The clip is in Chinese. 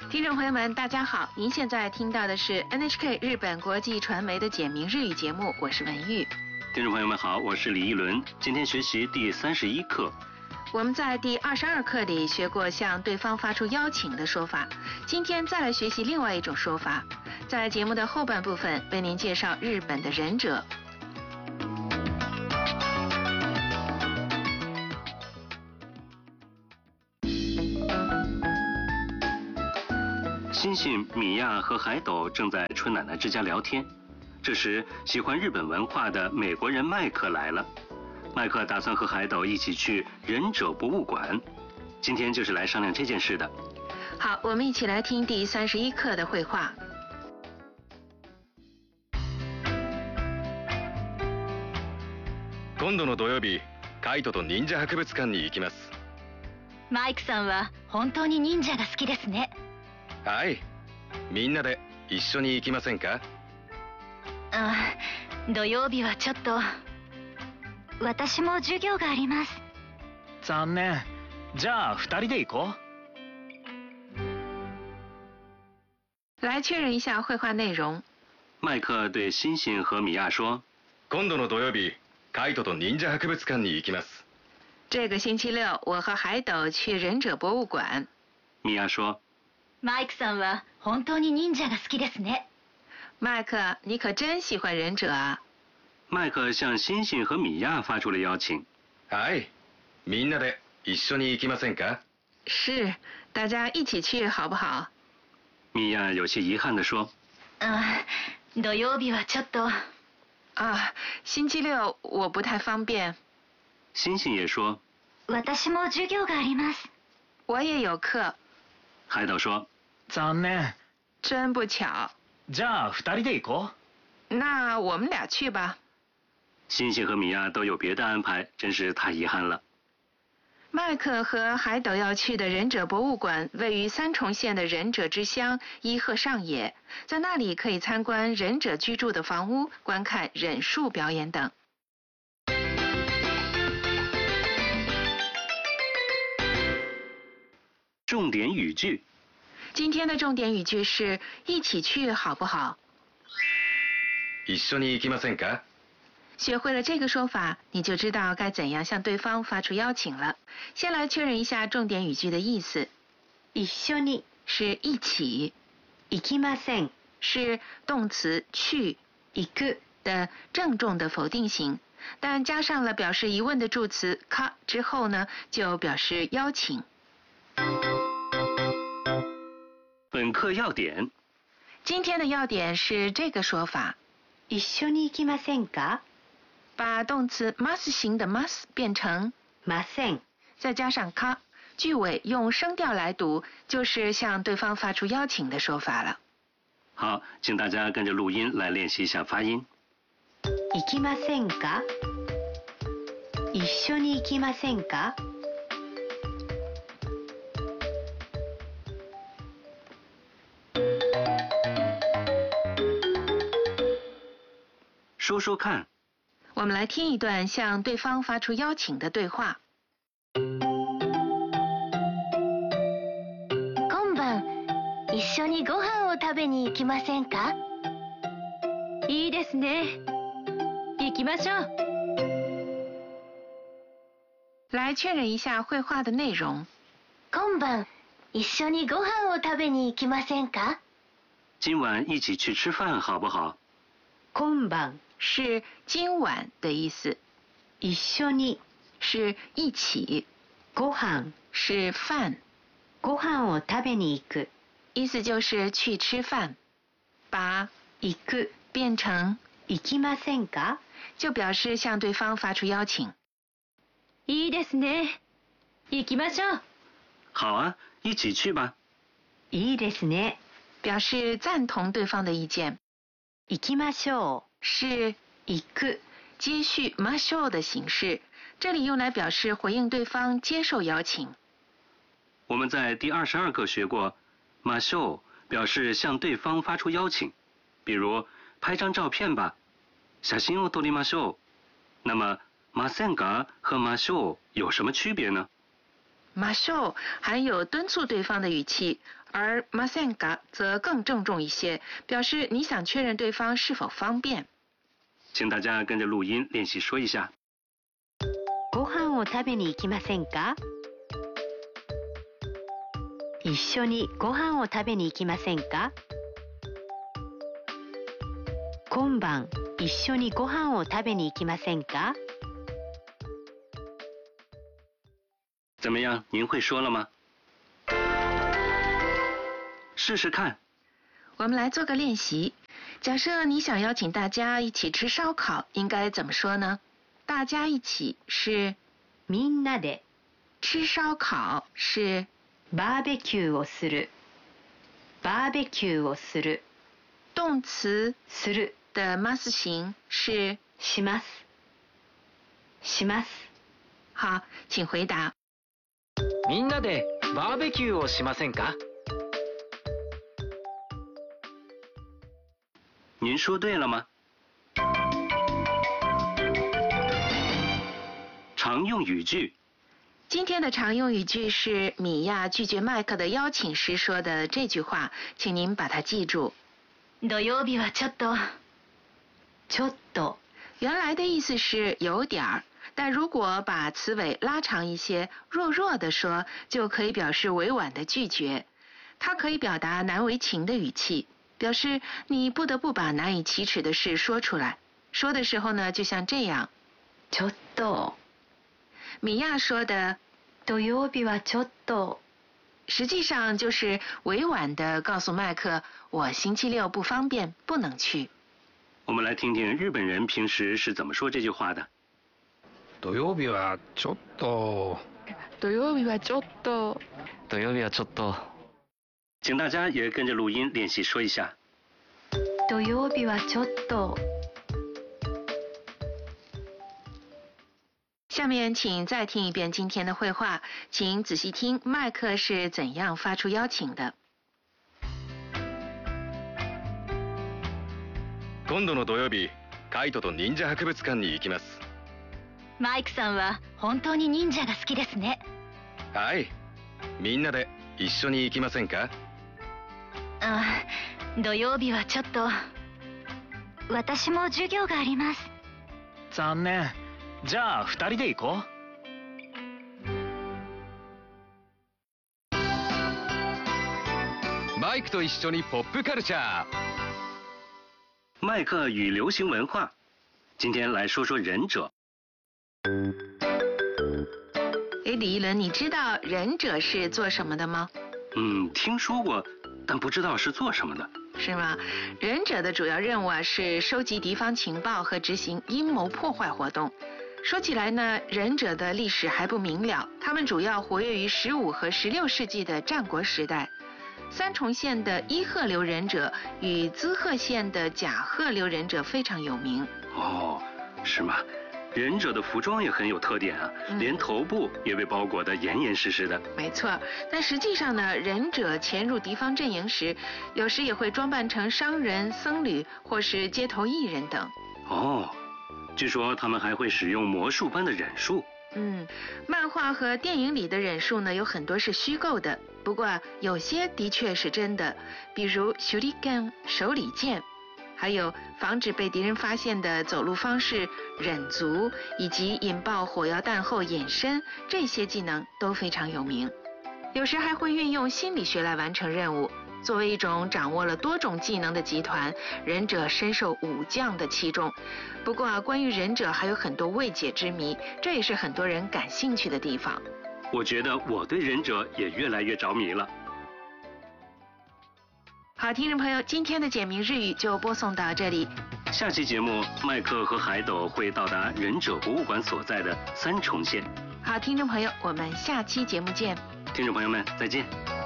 听众朋友们，大家好！您现在听到的是 NHK 日本国际传媒的简明日语节目，我是文玉。 听众朋友们好，我是李一伦。今天学习第31课。 我们在第22课里学过向对方发出邀请的说法，今天再来学习另外一种说法。在节目的后半部分，为您介绍日本的忍者。 星星、米娅和海斗正在春奶奶之家聊天，这时喜欢日本文化的美国人麦克来了。麦克打算和海斗一起去忍者博物馆，今天就是来商量这件事的。 好，我们一起来听第31课的绘画。 今度の土曜日、カイトと忍者博物館に行きます。 マイクさんは本当に忍者が好きですね。 はい、みんなで一緒に行きませんか？ 土曜日はちょっと。私も授業があります。 残念。じゃあ2人で行こう。来确认一下绘画内容。 麦克对星星和米娅说：“ 今度の土曜日、カイトと忍者博物館に行きます。” 这个星期六，我和海斗去忍者博物馆。 米娅说：“ マイクさんは本当に忍者が好きですね。” 麦克，你可真喜欢忍者啊！ 麦克向星星和米娅发出了邀请。 はい、みんなで一緒に行きませんか？ 是，大家一起去好不好？ 米娅有些遗憾地说：“ 土曜日はちょっと。” 星期六我不太方便。 星星也说：“ 私も授業があります。” 我也有课。 海斗说：“ 残念。 真不巧。 じゃあ2人で行こう。那我们俩去吧。 星星和米娅都有别的安排，真是太遗憾了。 麦克和海斗要去的忍者博物馆位于三重县的忍者之乡伊贺上野，在那里可以参观忍者居住的房屋，观看忍术表演等。 重点语句。 今天的重点语句是一起去好不好？ 一緒に行きませんか？ 学会了这个说法，你就知道该怎样向对方发出邀请了。先来确认一下重点语句的意思。一緒に是一起，行きません是动词去，行く的郑重的否定型，但加上了表示疑问的助词か之后呢，就表示邀请。 本课要点。 今天的要点是这个说法。一緒に行きませんか？把动词 must 型的 must 变成 mustn't， 再加上か，句尾用声调来读，就是向对方发出邀请的说法了。 好，请大家跟着录音来练习一下发音。 行きませんか？一緒に行きませんか？ 说说看。 我们来听一段向对方发出邀请的对话。 今晩一緒にご飯を食べに行きませんか？いいですね。行きましょう。 来确认一下绘画的内容。 今晩一緒にご飯を食べに行きませんか？ 今晚一起去吃饭好不好？ 今晩是今晚的意思，一緒に是一起，ご飯是饭，ご飯を食べに行く，意思就是去吃饭。把行く变成行きませんか，就表示向对方发出邀请。 いいですね。行きましょう。 好啊，一起去吧。 いいですね，表示赞同对方的意见。行きましょう是行く接续ましょう的形式，这里用来表示回应对方接受邀请。 我们在第22课学过，ましょう表示向对方发出邀请，比如拍张照片吧，写真を撮りましょう。那么ませんか和ましょう有什么区别呢？ 马秀含有敦促对方的语气，而马センか则更郑重一些，表示你想确认对方是否方便。 请大家跟着录音练习说一下。 ご飯を食べに行きませんか？一緒にご飯を食べに行きませんか？今晩一緒にご飯を食べに行きませんか？ 怎么样，您会说了吗？试试看。 我们来做个练习。假设你想邀请大家一起吃烧烤，应该怎么说呢？大家一起是みんなで。 吃烧烤是バーベキューをする。バーベキューをする。 动词する。 的ます形是します。します。 好，请回答。 みんなでバーベキューをしませんか？ 您说对了吗？常用语句。 今天的常用语句是米娅拒绝麦克的邀请时说的这句话，请您把它记住。 土曜日はちょっと。ちょっと。 原来的意思是有点儿，但如果把词尾拉长一些，弱弱的说，就可以表示委婉的拒绝。它可以表达难为情的语气，表示你不得不把难以启齿的事说出来。说的时候呢，就像这样。 ちょっと。 米娅说的土曜日はちょっと， 实际上就是委婉地告诉麦克，我星期六不方便，不能去。 我们来听听日本人平时是怎么说这句话的。 土曜日はちょっと。 土曜日はちょっと。 土曜日はちょっと。 请大家也跟着录音练习说一下。 土曜日はちょっと。 下面请再听一遍今天的会话，请仔细听麦克是怎样发出邀请的。 今度の土曜日、カイトと忍者博物館に行きます。 マイクさんは本当に忍者が好きですね。 はい。みんなで一緒に行きませんか？ 土曜日はちょっと。私も授業があります。 残念。じゃあ2人で行こう。マイクと一緒にポップカルチャー。 麦克与流行文化，今天来说说忍者。 李一伦，你知道忍者是做什么的吗？ 听说过，但不知道是做什么的。 是吗？忍者的主要任务是收集敌方情报和执行阴谋破坏活动。说起来呢，忍者的历史还不明了，他们主要活跃于15和16世纪的战国时代。三重县的伊贺流忍者与滋贺县的甲贺流忍者非常有名。 哦，是吗？忍者的服装也很有特点啊，连头部也被包裹得严严实实的。 没错，但实际上呢，忍者潜入敌方阵营时，有时也会装扮成商人、僧侣或是街头艺人等。 哦。据说他们还会使用魔术般的忍术。 漫画和电影里的忍术呢，有很多是虚构的，不过有些的确是真的，比如手里剑、手里剑，还有防止被敌人发现的走路方式、忍足，以及引爆火药弹后隐身，这些技能都非常有名。有时还会运用心理学来完成任务。作为一种掌握了多种技能的集团，忍者深受武将的器重。不过关于忍者还有很多未解之谜，这也是很多人感兴趣的地方。 我觉得我对忍者也越来越着迷了。 好，听众朋友，今天的简明日语就播送到这里。 下期节目，麦克和海斗会到达忍者博物馆所在的三重县。 好，听众朋友，我们下期节目见。 听众朋友们，再见。